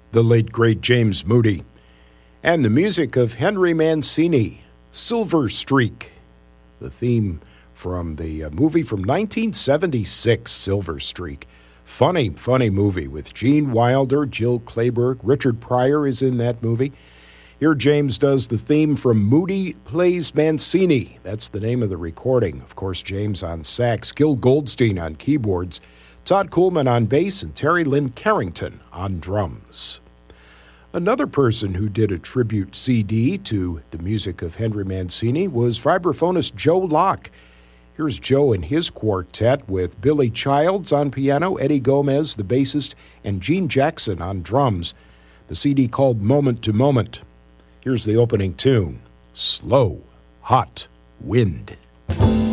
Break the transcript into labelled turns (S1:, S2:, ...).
S1: the late great James Moody, and the music of Henry Mancini, Silver Streak, the theme from the movie from 1976, Silver Streak. Funny movie with Gene Wilder, Jill Clayburgh. Richard Pryor is in that movie. Here James does the theme from Moody Plays Mancini. That's the name of the recording. Of course, James on sax, Gil Goldstein on keyboards, Todd Coolman on bass, and Terry Lynn Carrington on drums. Another person who did a tribute CD to the music of Henry Mancini was vibraphonist Joe Locke. Here's Joe and his quartet with Billy Childs on piano, Eddie Gomez, the bassist, and Gene Jackson on drums. The CD called Moment to Moment. Here's the opening tune, Slow, Hot Wind.